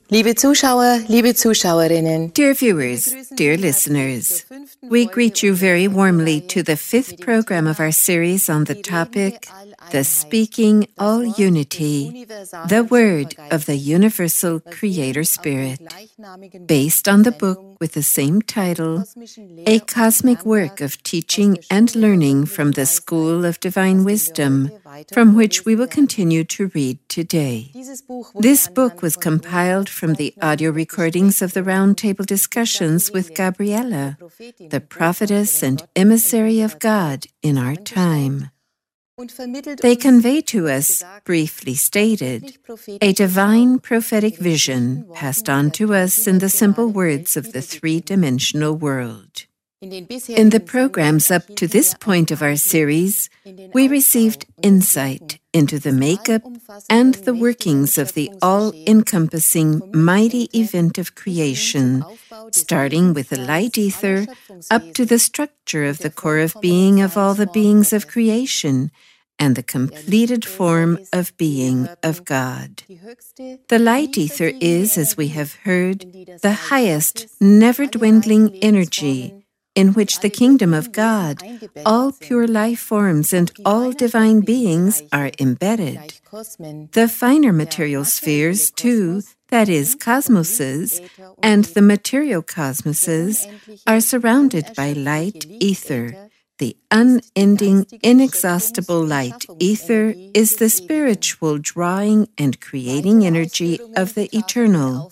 Liebe Zuschauer, liebe Zuschauerinnen. Dear viewers, dear listeners, we greet you very warmly to the fifth program of our series on the topic, The Speaking All Unity, the Word of the Universal Creator Spirit, based on the book with the same title, A Cosmic Work of Teaching and Learning from the School of Divine Wisdom, from which we will continue to read today. This book was compiled from the audio recordings of the roundtable discussions with Gabriela, the prophetess and emissary of God in our time. They convey to us, briefly stated, a divine prophetic vision passed on to us in the simple words of the three-dimensional world. In the programs up to this point of our series, we received insight into the makeup and the workings of the all-encompassing mighty event of creation, starting with the light ether up to the structure of the core of being of all the beings of creation, and the completed form of being of God. The light ether is, as we have heard, the highest, never-dwindling energy in which the kingdom of God, all pure life forms and all divine beings are embedded. The finer material spheres, too, that is, cosmoses, and the material cosmoses, are surrounded by light ether. The unending, inexhaustible light ether is the spiritual drawing and creating energy of the eternal.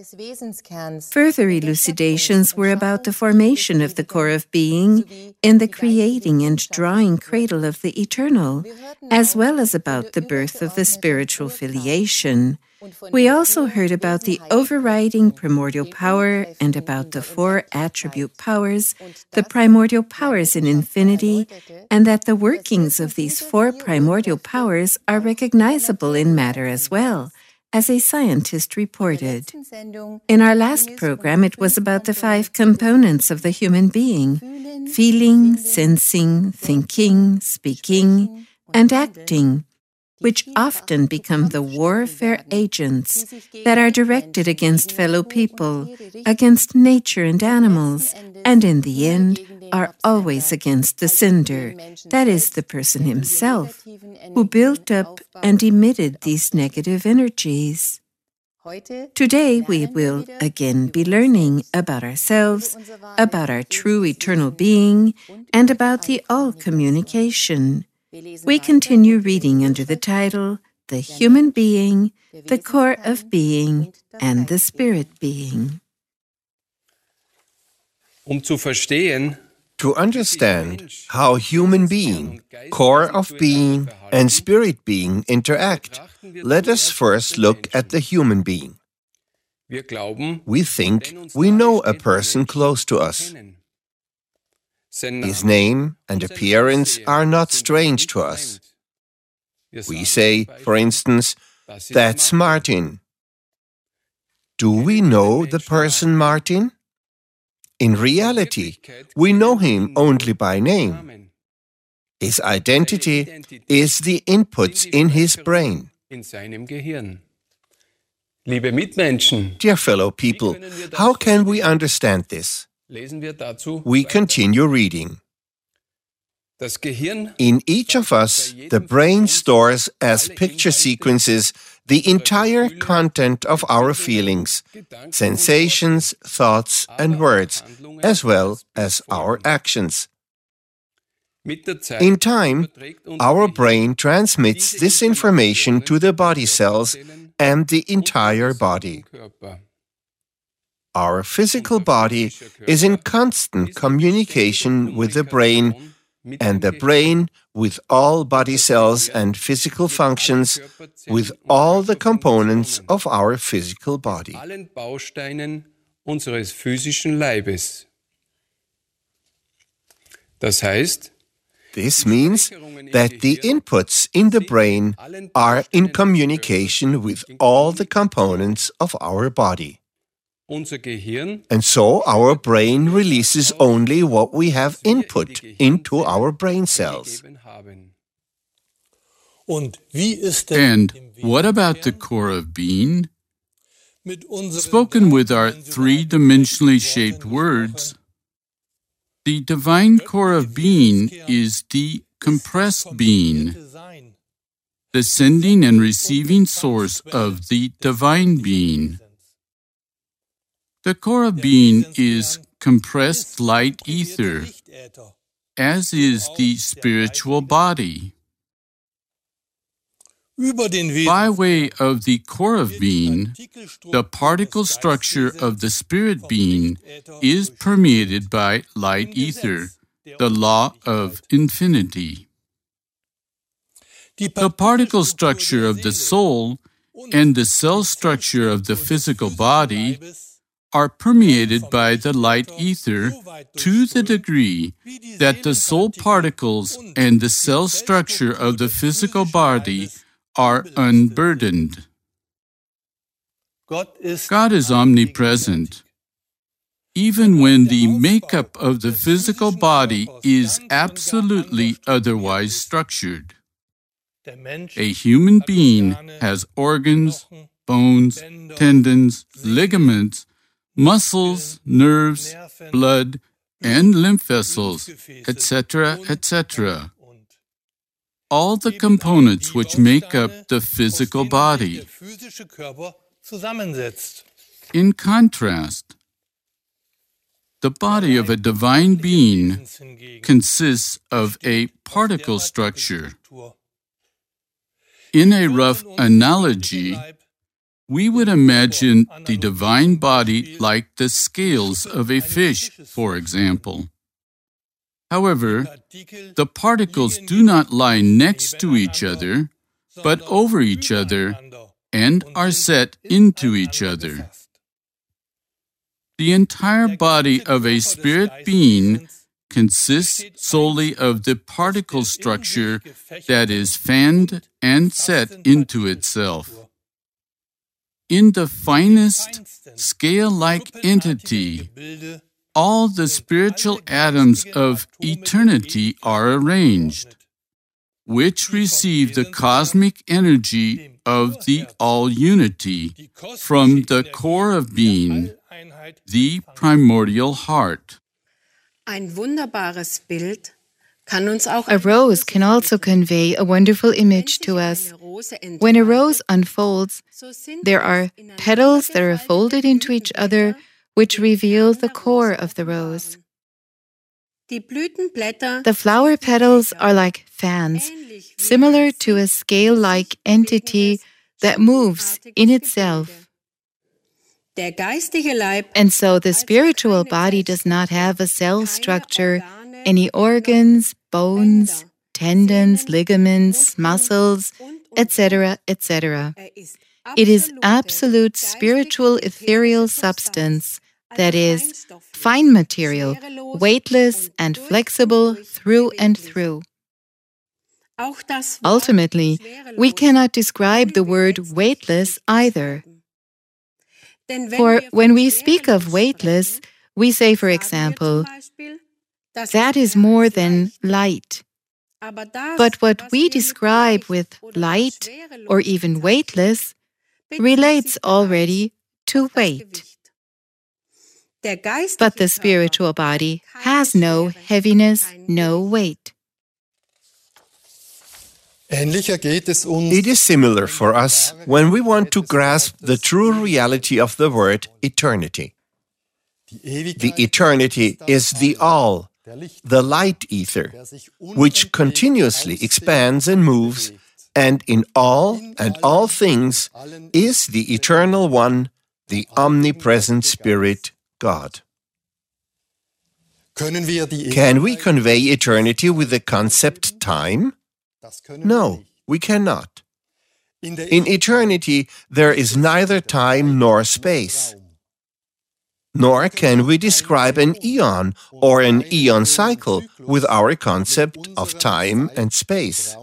Further elucidations were about the formation of the core of being in the creating and drawing cradle of the eternal, as well as about the birth of the spiritual filiation. We also heard about the overriding primordial power and about the four attribute powers, the primordial powers in infinity, and that the workings of these four primordial powers are recognizable in matter as well, as a scientist reported. In our last program, it was about the 5 components of the human being: feeling, sensing, thinking, speaking, and acting, which often become the warfare agents that are directed against fellow people, against nature and animals, and in the end are always against the sender, that is, the person himself, who built up and emitted these negative energies. Today we will again be learning about ourselves, about our true eternal being, and about the all-communication. We continue reading under the title, The Human Being, the Core of Being, and the Spirit Being. To understand how human being, core of being, and spirit being interact, let us first look at the human being. We think we know a person close to us. His name and appearance are not strange to us. We say, for instance, "That's Martin." Do we know the person Martin? In reality, we know him only by name. His identity is the inputs in his brain. Dear fellow people, how can we understand this? We continue reading. In each of us, the brain stores as picture sequences the entire content of our feelings, sensations, thoughts, and words, as well as our actions. In time, our brain transmits this information to the body cells and the entire body. Our physical body is in constant communication with the brain, and the brain with all body cells and physical functions, with all the components of our physical body. This means that the inputs in the brain are in communication with all the components of our body. And so our brain releases only what we have input into our brain cells. And what about the core of being? Spoken with our three-dimensionally shaped words, the divine core of being is the compressed being, the sending and receiving source of the divine being. The core of being is compressed light ether, as is the spiritual body. By way of the core of being, the particle structure of the spirit being is permeated by light ether, the law of infinity. The particle structure of the soul and the cell structure of the physical body are permeated by the light ether to the degree that the soul particles and the cell structure of the physical body are unburdened. God is omnipresent. Even when the makeup of the physical body is absolutely otherwise structured. A human being has organs, bones, tendons, ligaments, muscles, nerves, blood, and lymph vessels, etc., etc. All the components which make up the physical body. In contrast, the body of a divine being consists of a particle structure. In a rough analogy, we would imagine the divine body like the scales of a fish, for example. However, the particles do not lie next to each other, but over each other, and are set into each other. The entire body of a spirit being consists solely of the particle structure that is fanned and set into itself. In the finest scale-like entity, all the spiritual atoms of eternity are arranged, which receive the cosmic energy of the all-unity from the core of being, the primordial heart. A rose can also convey a wonderful image to us. When a rose unfolds, there are petals that are folded into each other, which reveal the core of the rose. The flower petals are like fans, similar to a scale-like entity that moves in itself. And so the spiritual body does not have a cell structure, any organs, bones, tendons, ligaments, muscles, etc., etc. It is absolute spiritual ethereal substance, that is, fine material, weightless and flexible through and through. Ultimately, we cannot describe the word weightless either. For when we speak of weightless, we say, for example, that is more than light. But what we describe with light or even weightless relates already to weight. But the spiritual body has no heaviness, no weight. It is similar for us when we want to grasp the true reality of the word eternity. The eternity is the all, the light ether, which continuously expands and moves, and in all and all things is the eternal one, the omnipresent Spirit, God. Can we convey eternity with the concept time? No, we cannot. In eternity, there is neither time nor space. Nor can we describe an eon or an eon cycle with our concept of time and space.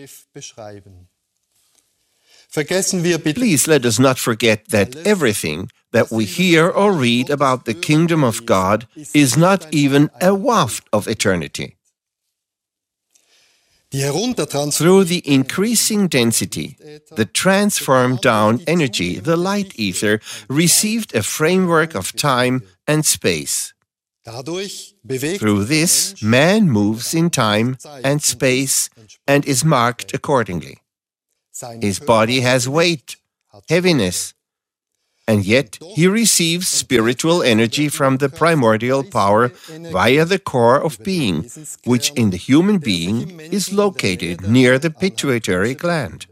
Please let us not forget that everything that we hear or read about the kingdom of God is not even a waft of eternity. Through the increasing density, the transformed down energy, the light ether, received a framework of time and space. Through this, man moves in time and space and is marked accordingly. His body has weight, heaviness, and yet he receives spiritual energy from the primordial power via the core of being, which in the human being is located near the pituitary gland.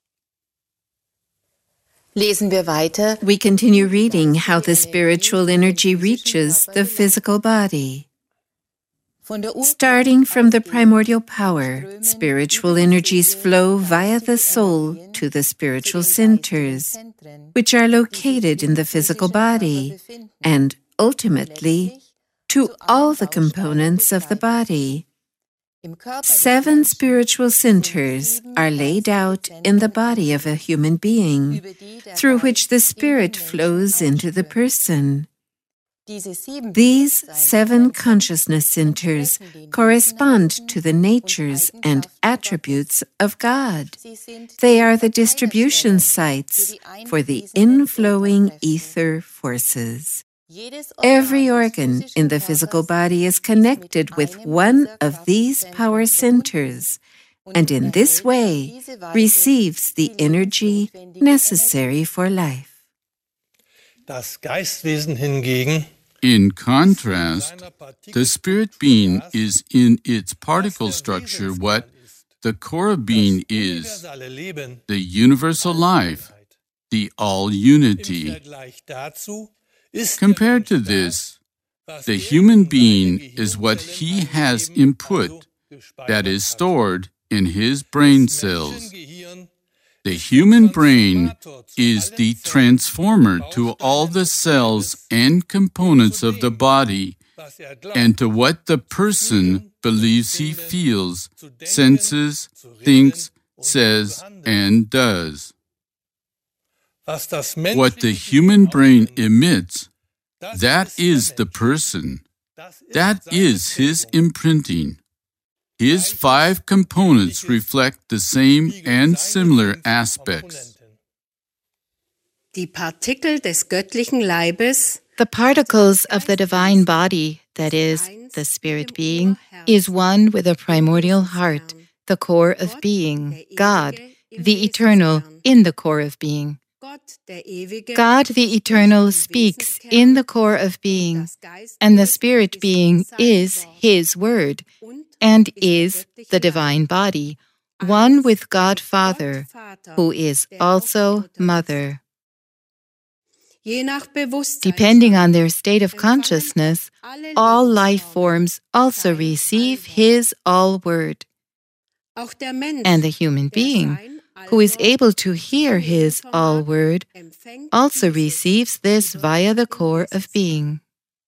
We continue reading how the spiritual energy reaches the physical body. Starting from the primordial power, spiritual energies flow via the soul to the spiritual centers, which are located in the physical body, and ultimately to all the components of the body. 7 spiritual centers are laid out in the body of a human being, through which the spirit flows into the person. These 7 consciousness centers correspond to the natures and attributes of God. They are the distribution sites for the inflowing ether forces. Every organ in the physical body is connected with one of these power centers, and in this way receives the energy necessary for life. In contrast, the spirit being is in its particle structure what the core of being is, the universal life, the all-unity. Compared to this, the human being is what he has input, that is stored in his brain cells. The human brain is the transformer to all the cells and components of the body and to what the person believes he feels, senses, thinks, says, and does. What the human brain emits, that is the person. That is his imprinting. His 5 components reflect the same and similar aspects. The particles of the divine body, that is, the spirit being, is one with the primordial heart, the core of being, God, the eternal, in the core of being. God the Eternal speaks in the core of being, and the spirit being is His Word, and is the divine body, one with God Father, who is also Mother. Depending on their state of consciousness, all life forms also receive His all-word. And the human being, who is able to hear His all-word, also receives this via the core of being.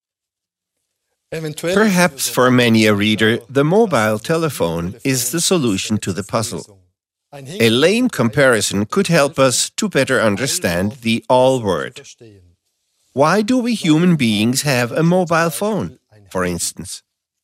Perhaps for many a reader, the mobile telephone is the solution to the puzzle. A lame comparison could help us to better understand the all-word. Why do we human beings have a mobile phone, for instance?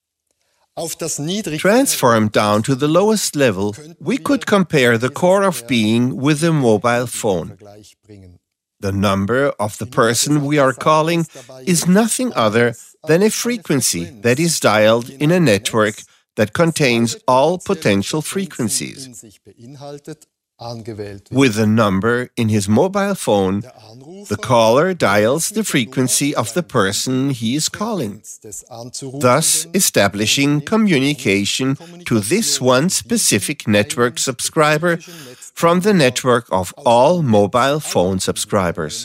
Transformed down to the lowest level, we could compare the core of being with a mobile phone. The number of the person we are calling is nothing other than a frequency that is dialed in a network that contains all potential frequencies. With the number in his mobile phone, the caller dials the frequency of the person he is calling, thus establishing communication to this one specific network subscriber from the network of all mobile phone subscribers.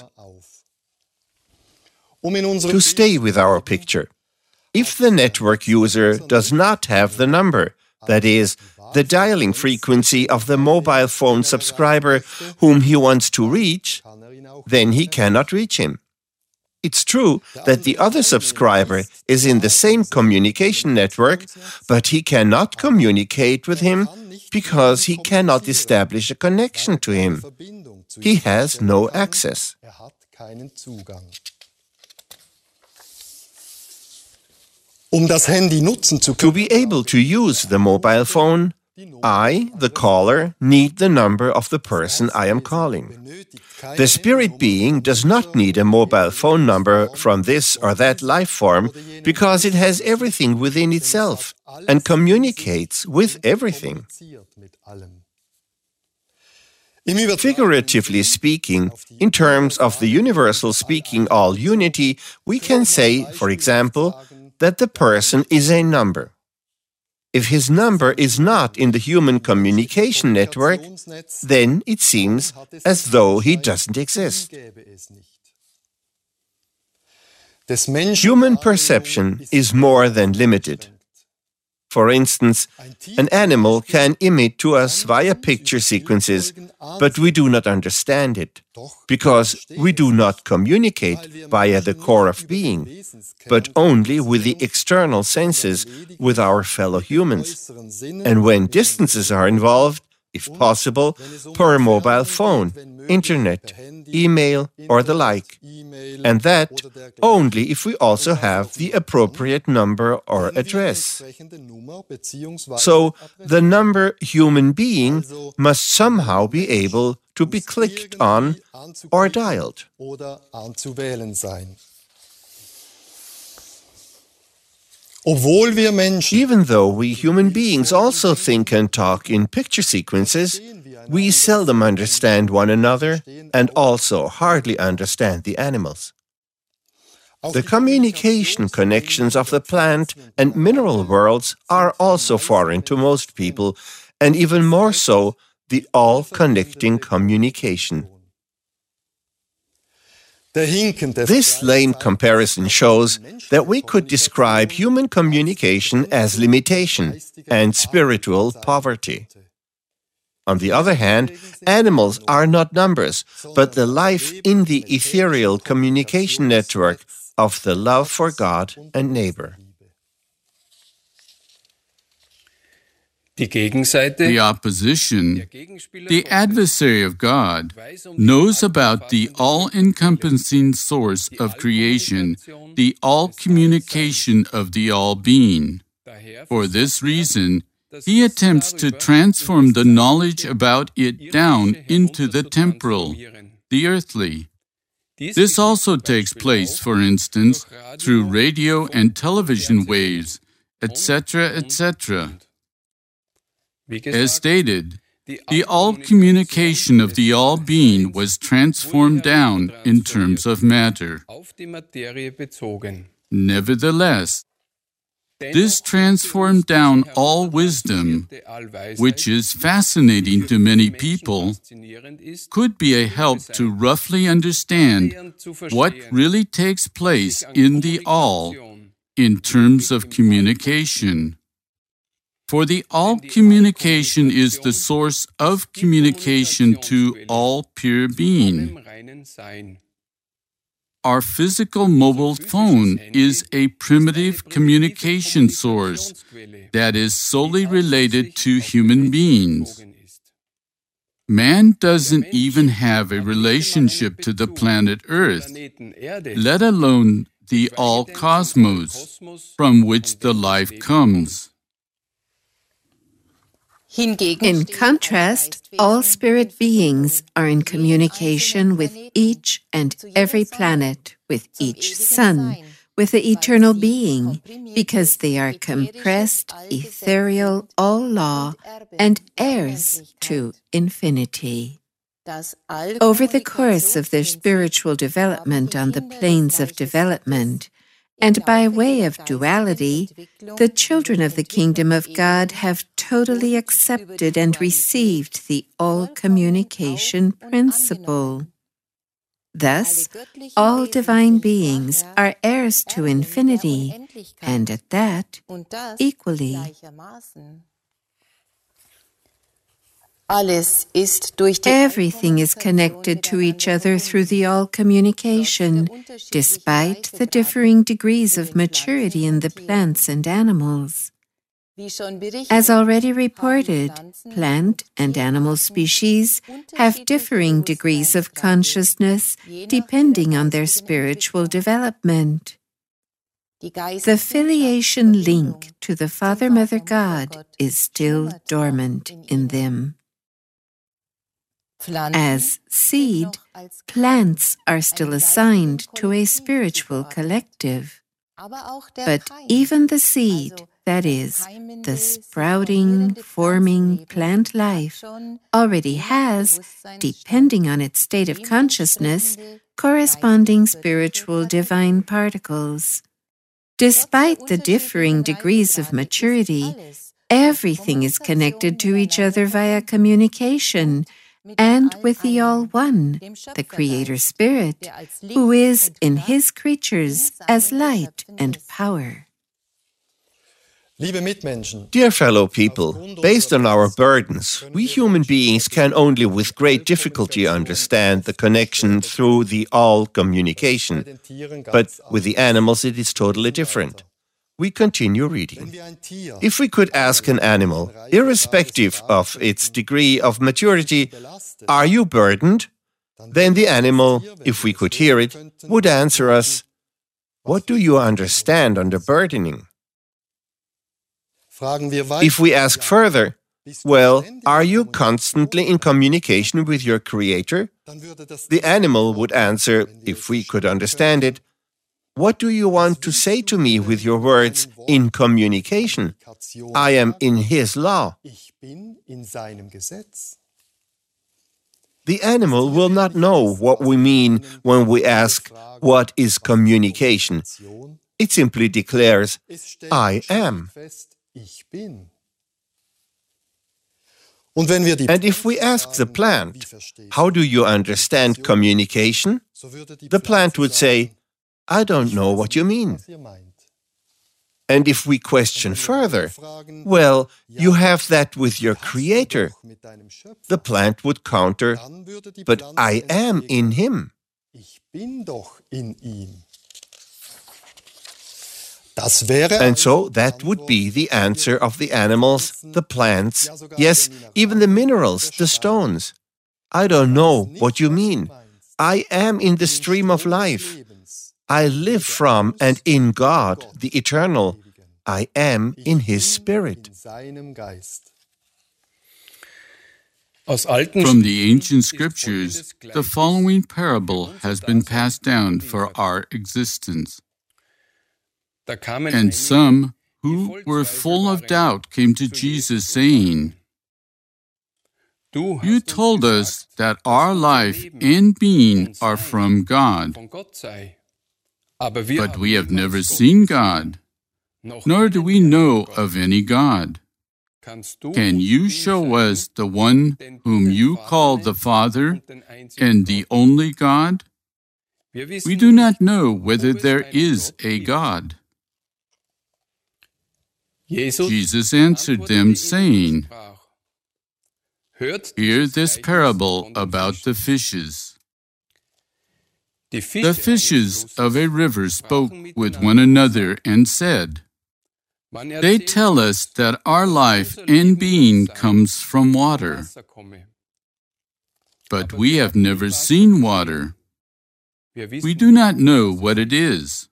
To stay with our picture, if the network user does not have the number, that is, the dialing frequency of the mobile phone subscriber whom he wants to reach, then he cannot reach him. It's true that the other subscriber is in the same communication network, but he cannot communicate with him because he cannot establish a connection to him. He has no access. To be able to use the mobile phone, I, the caller, need the number of the person I am calling. The spirit being does not need a mobile phone number from this or that life form because it has everything within itself and communicates with everything. Figuratively speaking, in terms of the universal speaking all unity, we can say, for example, that the person is a number. If his number is not in the human communication network, then it seems as though he doesn't exist. Human perception is more than limited. For instance, an animal can emit to us via picture sequences, but we do not understand it, because we do not communicate via the core of being, but only with the external senses with our fellow humans. And when distances are involved, if possible, per mobile phone, internet, email, or the like. And that only if we also have the appropriate number or address. So, the number human being must somehow be able to be clicked on or dialed. Even though we human beings also think and talk in picture sequences, we seldom understand one another and also hardly understand the animals. The communication connections of the plant and mineral worlds are also foreign to most people, and even more so, the all-connecting communication. This lame comparison shows that we could describe human communication as limitation and spiritual poverty. On the other hand, animals are not numbers, but the life in the ethereal communication network of the love for God and neighbor. The opposition, the adversary of God, knows about the all-encompassing source of creation, the all-communication of the all-being. For this reason, he attempts to transform the knowledge about it down into the temporal, the earthly. This also takes place, for instance, through radio and television waves, etc., etc. As stated, the all-communication of the all-being was transformed down in terms of matter. Nevertheless, this transformed down all wisdom, which is fascinating to many people, could be a help to roughly understand what really takes place in the all in terms of communication. For the all communication is the source of communication to all pure being. Our physical mobile phone is a primitive communication source that is solely related to human beings. Man doesn't even have a relationship to the planet Earth, let alone the all cosmos, from which the life comes. In contrast, all spirit beings are in communication with each and every planet, with each sun, with the eternal being, because they are compressed, ethereal, all-law, and heirs to infinity. Over the course of their spiritual development on the planes of development, and by way of duality, the children of the kingdom of God have totally accepted and received the all-communication principle. Thus, all divine beings are heirs to infinity, and at that, equally. Everything is connected to each other through the all-communication, despite the differing degrees of maturity in the plants and animals. As already reported, plant and animal species have differing degrees of consciousness depending on their spiritual development. The filiation link to the Father, Mother, God is still dormant in them. As seed, plants are still assigned to a spiritual collective. But even the seed, that is, the sprouting, forming plant life, already has, depending on its state of consciousness, corresponding spiritual divine particles. Despite the differing degrees of maturity, everything is connected to each other via communication, and with the All-One, the Creator Spirit, who is in His creatures as light and power. Dear fellow people, based on our burdens, we human beings can only with great difficulty understand the connection through the all communication. But with the animals it is totally different. We continue reading. If we could ask an animal, irrespective of its degree of maturity, "Are you burdened?" then the animal, if we could hear it, would answer us, "What do you understand under burdening?" If we ask further, "Well, are you constantly in communication with your Creator?" the animal would answer, if we could understand it, "What do you want to say to me with your words, 'in communication'? I am in His law." The animal will not know what we mean when we ask, "What is communication?" It simply declares, "I am." And if we ask the plant, "How do you understand communication?" the plant would say, "I don't know what you mean." And if we question further, "Well, you have that with your Creator," the plant would counter, "But I am in Him." And so that would be the answer of the animals, the plants, yes, even the minerals, the stones. "I don't know what you mean. I am in the stream of life. I live from and in God, the Eternal. I am in His Spirit." From the ancient scriptures, the following parable has been passed down for our existence. And some who were full of doubt came to Jesus, saying, "You told us that our life and being are from God. But we have never seen God, nor do we know of any God. Can you show us the one whom you call the Father and the only God? We do not know whether there is a God." Jesus answered them, saying, "Hear this parable about the fishes. The fishes of a river spoke with one another and said, 'They tell us that our life and being comes from water. But we have never seen water. We do not know what it is.'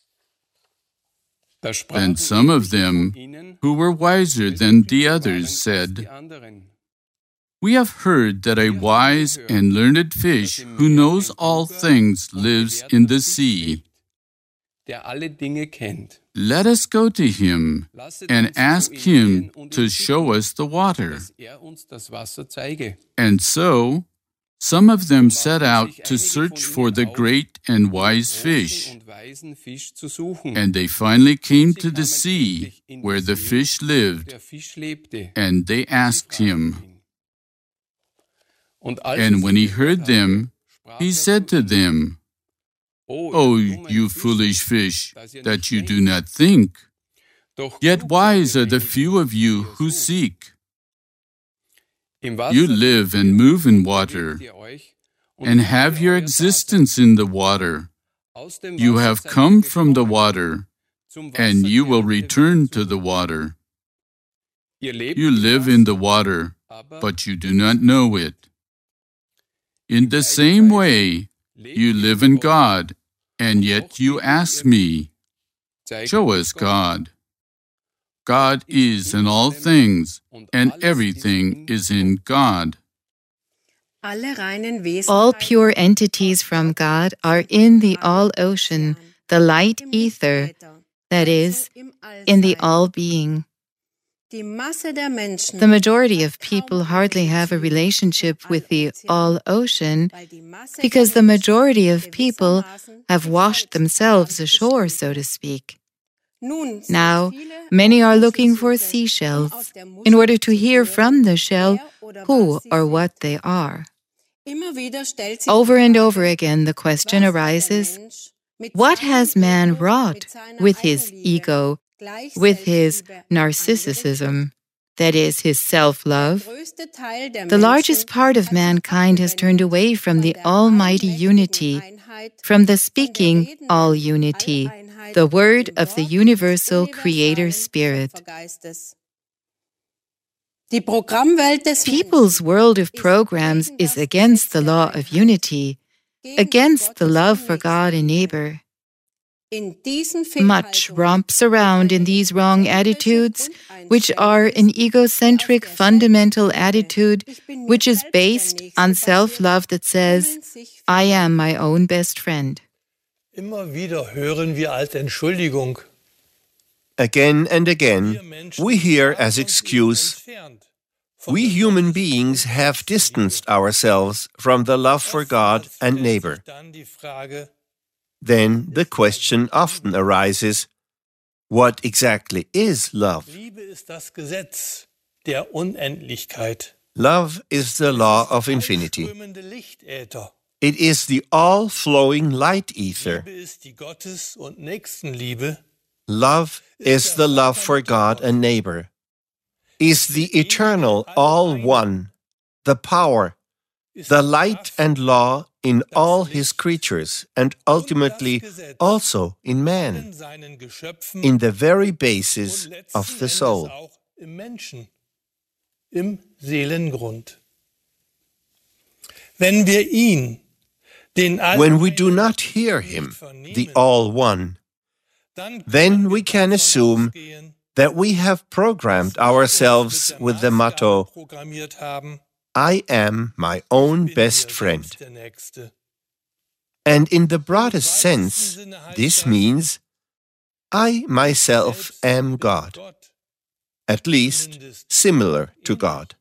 Then some of them, who were wiser than the others, said, 'We have heard that a wise and learned fish who knows all things lives in the sea. Let us go to him and ask him to show us the water.' And so some of them set out to search for the great and wise fish. And they finally came to the sea where the fish lived, and they asked him. And when he heard them, he said to them, 'Oh, you foolish fish, that you do not think. Yet wise are the few of you who seek. You live and move in water, and have your existence in the water. You have come from the water, and you will return to the water. You live in the water, but you do not know it. In the same way, you live in God, and yet you ask me, Show us God. God is in all things, and everything is in God. All pure entities from God are in the all-ocean, the light ether, that is, in the all-being. The majority of people hardly have a relationship with the all-ocean because the majority of people have washed themselves ashore, so to speak. Now, many are looking for seashells in order to hear from the shell who or what they are. Over and over again, the question arises, what has man wrought with his ego, with his narcissism, that is, his self-love? The largest part of mankind has turned away from the almighty unity, from the speaking all-unity, the word of the universal Creator Spirit. People's world of programs is against the law of unity, against the love for God and neighbor. Much romps around in these wrong attitudes, which are an egocentric fundamental attitude which is based on self-love that says, I am my own best friend. Again and again, we hear as excuse, we human beings have distanced ourselves from the love for God and neighbor. Then the question often arises, what exactly is love? Love is the law of infinity. It is the all-flowing light ether. Love is the love for God and neighbor, is the eternal all-one, the power, the light and law in all his creatures, and ultimately also in man, in the very basis of the soul. When we do not hear him, the all-one, then we can assume that we have programmed ourselves with the motto, I am my own best friend. And in the broadest sense, this means, I myself am God, at least similar to God.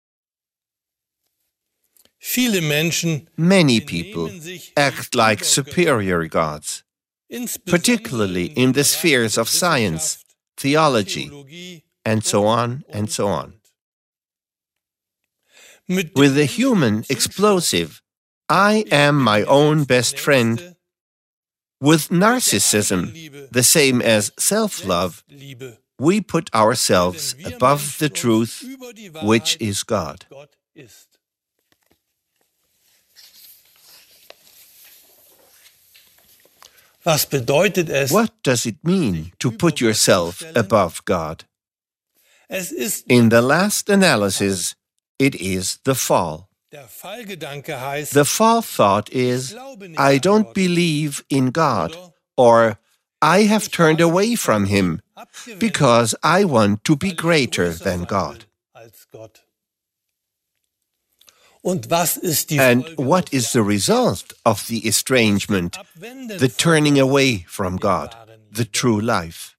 Many people act like superior gods, particularly in the spheres of science, theology, and so on and so on. With the human explosive, I am my own best friend, with narcissism, the same as self-love, we put ourselves above the truth, which is God. What does it mean to put yourself above God? In the last analysis, it is the fall. The fall thought is, I don't believe in God, or I have turned away from Him because I want to be greater than God. And what is the result of the estrangement, the turning away from God, the true life?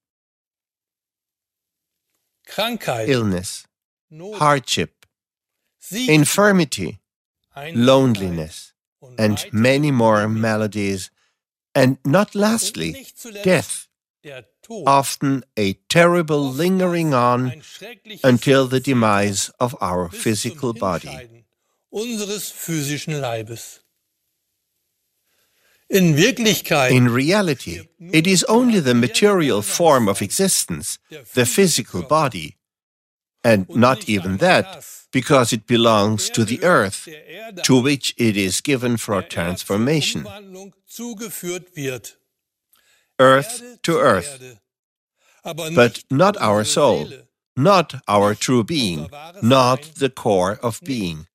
Illness, hardship, infirmity, loneliness, and many more maladies, and not lastly, death, often a terrible lingering on until the demise of our physical body. In reality, it is only the material form of existence, the physical body, and not even that, because it belongs to the earth, to which it is given for transformation. Earth to earth, but not our soul, not our true being, not the core of being.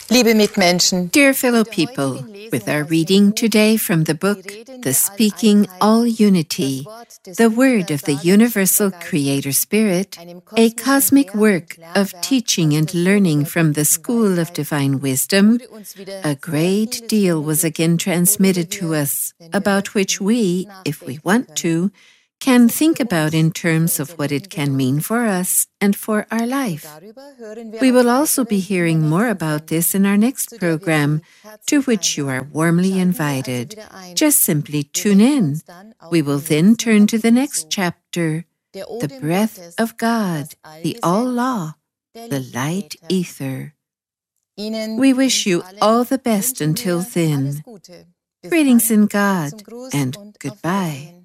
Liebe Mitmenschen, dear fellow people, with our reading today from the book The Speaking All Unity, the Word of the Universal Creator Spirit, a cosmic work of teaching and learning from the School of Divine Wisdom, a great deal was again transmitted to us, about which we, if we want to, can think about in terms of what it can mean for us and for our life. We will also be hearing more about this in our next program, to which you are warmly invited. Just simply tune in. We will then turn to the next chapter, the breath of God, the All-Law, the light ether. We wish you all the best until then. Greetings in God, and goodbye.